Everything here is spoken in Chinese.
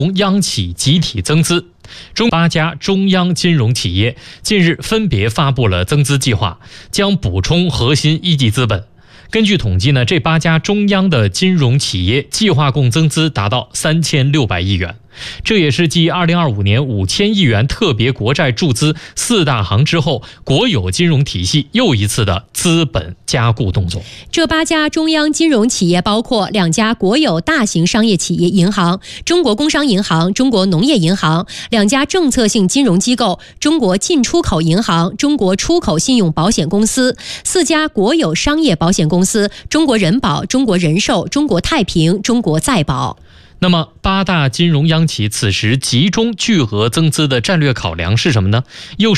央企集体增资。8家中央金融企业近日分别发布了增资计划，将补充核心一级资本。根据统计呢，这8家中央的金融企业计划共增资达到3600亿元，这也是继2025年5000亿元特别国债注资4大行之后，国有金融体系又一次的资本加固动作。 这8家中央金融企业包括2家国有大型商业企业银行，中国工商银行、中国农业银行；2家政策性金融机构，中国进出口银行、中国出口信用保险公司；4家国有商业保险公司，中国人保、中国人寿、中国太平、中国再保。 那么8大金融央企此时集中巨额增资的战略考量是什么呢？又是